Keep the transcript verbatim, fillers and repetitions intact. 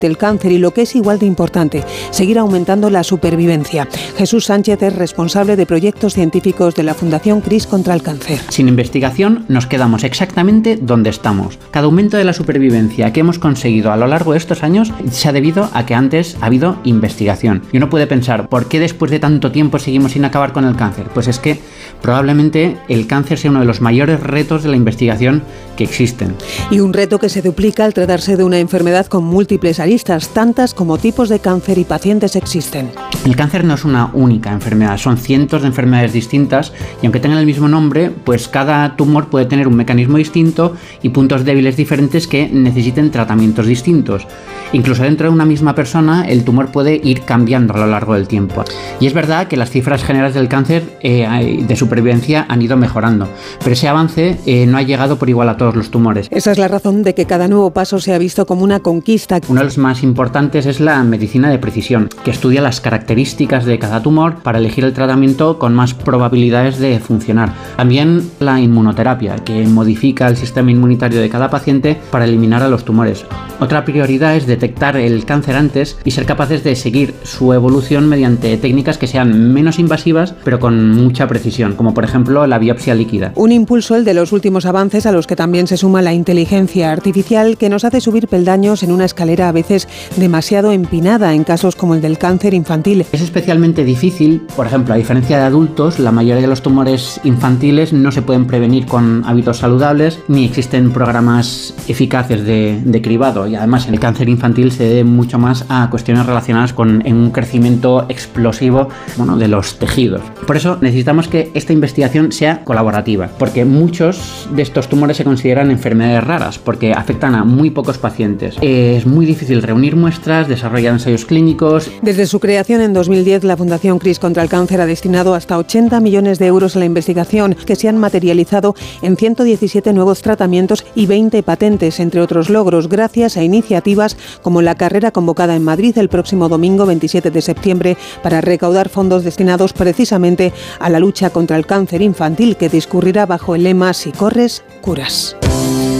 del cáncer y, lo que es igual de importante, seguir aumentando la supervivencia. Jesús Sánchez es responsable de proyectos científicos de la Fundación CRIS contra el cáncer. Sin investigación nos quedamos exactamente donde estamos. Cada aumento de la supervivencia que hemos conseguido a lo largo de estos años se ha debido a que antes ha habido investigación. Y uno puede pensar, ¿por qué después de tanto tiempo seguimos sin acabar con el cáncer? Pues es que probablemente el cáncer sea uno de los mayores retos de la investigación que existen. Y un reto que se duplica al tratarse de una enfermedad con múltiples aristas, tantas como tipos de cáncer y pacientes existen. El cáncer no es una única enfermedad, son cientos de enfermedades distintas y aunque tengan el mismo nombre, pues cada tumor puede tener un mecanismo distinto y puntos débiles diferentes que necesiten tratamientos distintos. Incluso dentro de una misma persona, el tumor puede ir cambiando a lo largo del tiempo. Y es verdad que las cifras generales del cáncer eh, de supervivencia han ido mejorando, pero ese avance eh, no ha llegado por igual a todos los tumores. Esa es la razón de que cada nuevo paso sea visto como una conquista. Uno de los más importantes es la medicina de precisión, que estudia las características de cada tumor para elegir el tratamiento con más probabilidades de funcionar. También la inmunoterapia, que modifica el sistema inmunitario de cada paciente para eliminar a los tumores. Otra prioridad es detectar el cáncer antes y ser capaces de seguir su evolución mediante técnicas que sean menos invasivas, pero con mucha precisión, como por ejemplo la biopsia líquida. Un impulso el de los últimos avances, a los que también se suma la inteligencia artificial, que nos hace subir peldaños en una escalera a veces demasiado empinada en casos como el del cáncer infantil. Es especialmente difícil, por ejemplo, a diferencia de adultos, la mayoría de los tumores infantiles no se pueden prevenir con hábitos saludables, ni existen programas eficaces de, de cribado, y además el cáncer infantil se debe mucho más a cuestiones relacionadas con en un crecimiento explosivo, bueno, de los tejidos. Por eso necesitamos que esta investigación sea colaborativa, porque muchos de estos tumores se consideran enfermedades raras, porque afectan a muy pocos pacientes. Es muy difícil reunir muestras, desarrollar ensayos clínicos. Desde su creación en dos mil diez, la Fundación CRIS contra el cáncer ha destinado hasta ochenta millones de euros a la investigación, que se han materializado en ciento diecisiete nuevos tratamientos y veinte patentes, entre otros logros, gracias a iniciativas como la carrera convocada en Madrid el próximo domingo veintisiete de septiembre para recaudar fondos destinados precisamente a la lucha contra el cáncer infantil, que discurrirá bajo el lema "Si corres, curas".